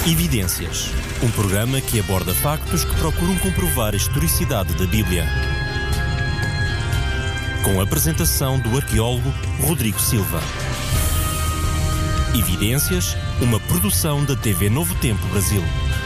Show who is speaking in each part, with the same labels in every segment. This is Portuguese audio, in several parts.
Speaker 1: Evidências, um programa que aborda factos que procuram comprovar a historicidade da Bíblia. Com a apresentação do arqueólogo Rodrigo Silva. Evidências, uma produção da TV Novo Tempo Brasil.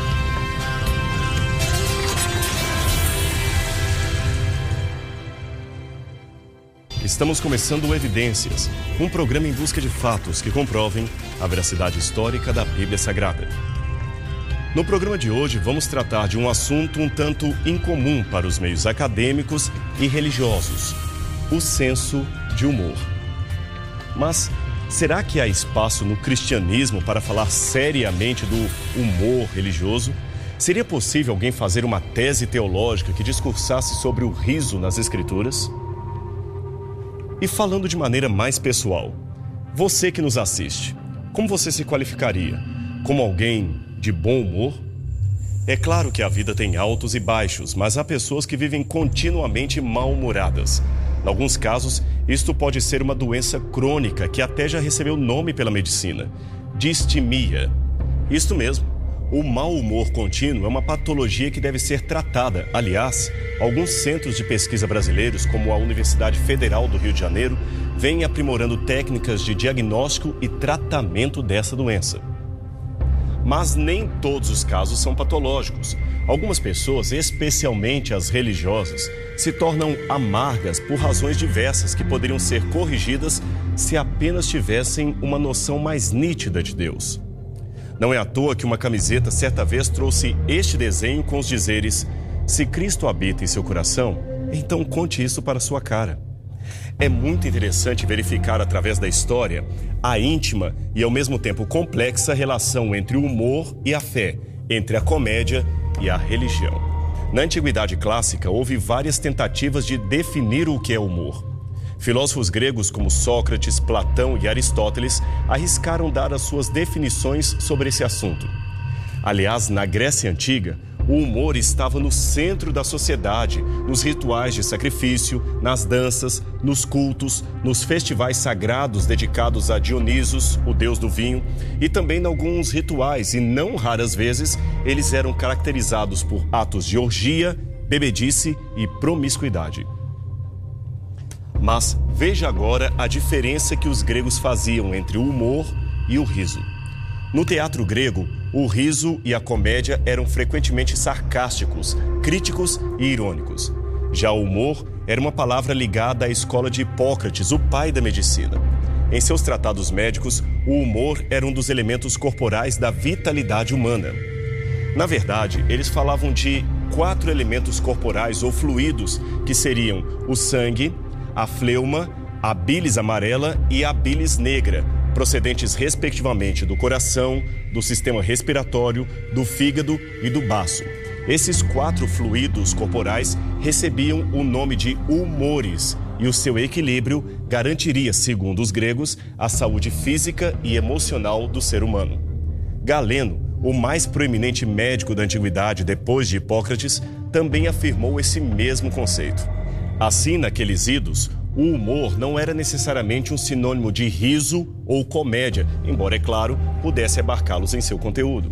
Speaker 2: Estamos começando o Evidências, um programa em busca de fatos que comprovem a veracidade histórica da Bíblia Sagrada. No programa de hoje, vamos tratar de um assunto um tanto incomum para os meios acadêmicos e religiosos: o senso de humor. Mas será que há espaço no cristianismo para falar seriamente do humor religioso? Seria possível alguém fazer uma tese teológica que discursasse sobre o riso nas Escrituras? E falando de maneira mais pessoal, você que nos assiste, como você se qualificaria? Como alguém de bom humor? É claro que a vida tem altos e baixos, mas há pessoas que vivem continuamente mal-humoradas. Em alguns casos, isto pode ser uma doença crônica que até já recebeu nome pela medicina: distimia. Isto mesmo, o mau humor contínuo é uma patologia que deve ser tratada. Aliás, alguns centros de pesquisa brasileiros, como a Universidade Federal do Rio de Janeiro, vêm aprimorando técnicas de diagnóstico e tratamento dessa doença. Mas nem todos os casos são patológicos. Algumas pessoas, especialmente as religiosas, se tornam amargas por razões diversas que poderiam ser corrigidas se apenas tivessem uma noção mais nítida de Deus. Não é à toa que uma camiseta certa vez trouxe este desenho com os dizeres: se Cristo habita em seu coração, então conte isso para sua cara. É muito interessante verificar através da história a íntima e ao mesmo tempo complexa relação entre o humor e a fé, entre a comédia e a religião. Na Antiguidade Clássica, houve várias tentativas de definir o que é humor. Filósofos gregos como Sócrates, Platão e Aristóteles arriscaram dar as suas definições sobre esse assunto. Aliás, na Grécia Antiga, o humor estava no centro da sociedade, nos rituais de sacrifício, nas danças, nos cultos, nos festivais sagrados dedicados a Dionisos, o deus do vinho, e também em alguns rituais, e não raras vezes, eles eram caracterizados por atos de orgia, bebedice e promiscuidade. Mas veja agora a diferença que os gregos faziam entre o humor e o riso. No teatro grego, o riso e a comédia eram frequentemente sarcásticos, críticos e irônicos. Já o humor era uma palavra ligada à escola de Hipócrates, o pai da medicina. Em seus tratados médicos, o humor era um dos elementos corporais da vitalidade humana. Na verdade, eles falavam de 4 elementos corporais ou fluidos, que seriam o sangue, a fleuma, a bilis amarela e a bilis negra, procedentes respectivamente do coração, do sistema respiratório, do fígado e do baço. Esses 4 fluidos corporais recebiam o nome de humores e o seu equilíbrio garantiria, segundo os gregos, a saúde física e emocional do ser humano. Galeno, o mais proeminente médico da antiguidade depois de Hipócrates, também afirmou esse mesmo conceito. Assim, naqueles idos, o humor não era necessariamente um sinônimo de riso ou comédia, embora, é claro, pudesse abarcá-los em seu conteúdo.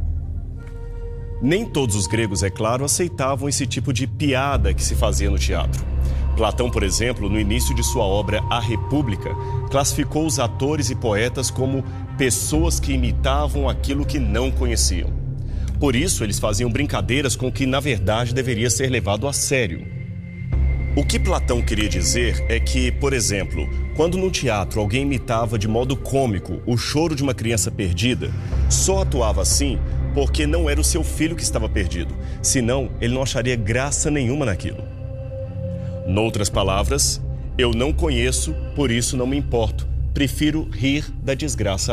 Speaker 2: Nem todos os gregos, é claro, aceitavam esse tipo de piada que se fazia no teatro. Platão, por exemplo, no início de sua obra A República, classificou os atores e poetas como pessoas que imitavam aquilo que não conheciam. Por isso, eles faziam brincadeiras com o que, na verdade, deveria ser levado a sério. O que Platão queria dizer é que, por exemplo, quando no teatro alguém imitava de modo cômico o choro de uma criança perdida, só atuava assim porque não era o seu filho que estava perdido, senão ele não acharia graça nenhuma naquilo. Noutras palavras, eu não conheço, por isso não me importo, prefiro rir da desgraça